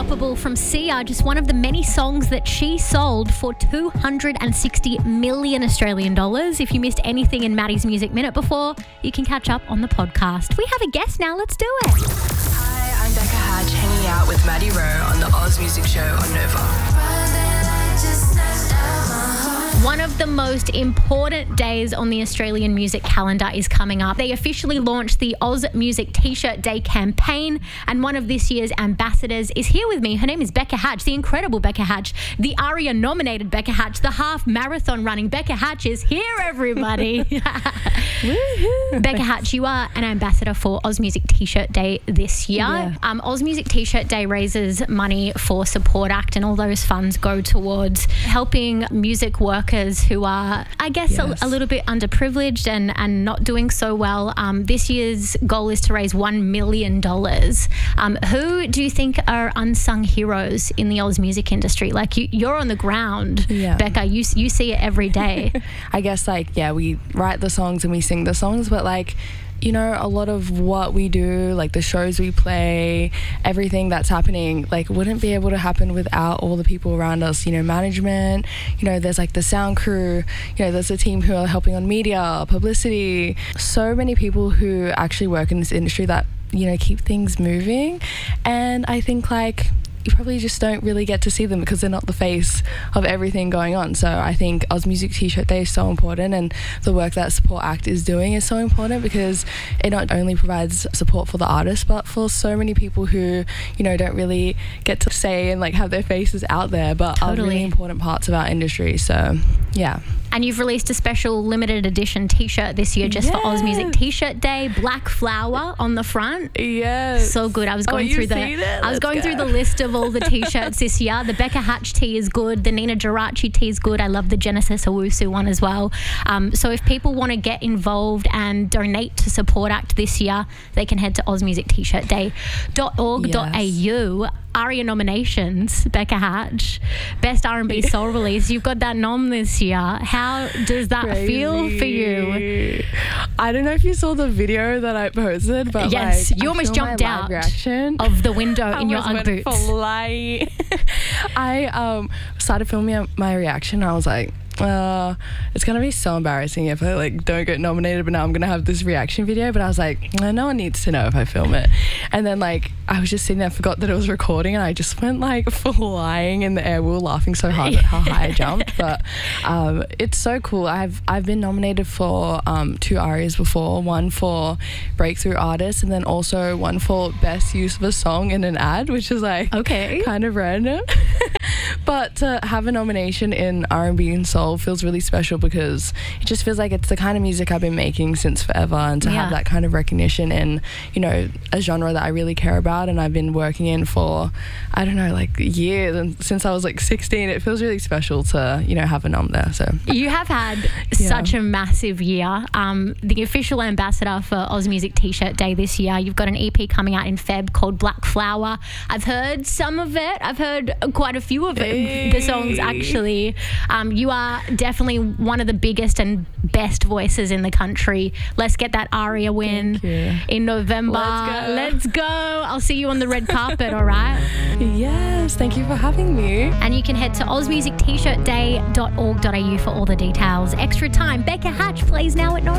Unstoppable from Sia, just one of the many songs that she sold for 260 million Australian dollars. If you missed anything in Maddie's Music Minute before, you can catch up on the podcast. We have a guest now. Let's do it. Hi, I'm Becca Hatch, hanging out with Maddie Rowe on the Oz Music Show on Nova. One of the most important days on the Australian music calendar is coming up. They officially launched the Oz Music T-Shirt Day campaign, and one of this year's ambassadors is here with me. Her name is Becca Hatch, the incredible Becca Hatch, the ARIA-nominated Becca Hatch, the half-marathon running Becca Hatch is here, everybody. Becca Hatch, you are an ambassador for Oz Music T-Shirt Day this year. Yeah. Oz Music T-Shirt Day raises money for Support Act, and all those funds go towards helping music workers who are, I guess, Yes. a little bit underprivileged and not doing so well. This year's goal is to raise $1 million. Who do you think are unsung heroes in the Oz music industry? Like, you're on the ground, Yeah. Becca. You see it every day. I guess, we write the songs and we sing the songs, but a lot of what we do, like the shows we play, everything that's happening, wouldn't be able to happen without all the people around us, management, there's the sound crew, there's a team who are helping on media, publicity, so many people who actually work in this industry that, keep things moving. And I think you probably just don't really get to see them because they're not the face of everything going on. So I think Oz Music T-Shirt Day is so important, and the work that Support Act is doing is so important because it not only provides support for the artists but for so many people who don't really get to say and have their faces out there but are really important parts of our industry. So yeah. And you've released a special limited edition T-shirt this year just for Oz Music T-Shirt Day, black flower on the front. Yes. So good. I was going through the list of all the T-shirts this year. The Becca Hatch tee is good. The Nina Geraci tee is good. I love the Genesis Owusu one as well. So if people want to get involved and donate to Support Act this year, they can head to ozmusictshirtday.org.au. ARIA nominations, Becca Hatch, Best R&B Soul Release. You've got that nom this year. How does that feel for you? I don't know if you saw the video that I posted, but yes, you almost jumped out of the window in your Ugg boots. I started filming my reaction. I was like, it's gonna be so embarrassing if I don't get nominated, but now I'm gonna have this reaction video. But I was like, no one needs to know if I film it. And then I was just sitting there, forgot that it was recording, and I just went flying in the air. We were laughing so hard at how high I jumped. But it's so cool. I've been nominated for 2 ARIAs before, one for Breakthrough Artist and then also one for Best Use of a Song in an Ad, which is kind of random. But to have a nomination in R&B and soul feels really special because it just feels like it's the kind of music I've been making since forever, and to have that kind of recognition in a genre that I really care about and I've been working in for years, and since I was 16, it feels really special to have a nom there. So you have had such a massive year. The official ambassador for Oz Music T-Shirt Day this year. You've got an EP coming out in Feb called Black Flower. I've heard some of it. I've heard quite a few of it, the songs actually. You are definitely one of the biggest and best voices in the country. Let's get that ARIA win in November. Let's go. I'll see you on the red carpet, all right? Yes, thank you for having me. And you can head to ozmusictshirtday.org.au for all the details. Extra Time, Becca Hatch plays now at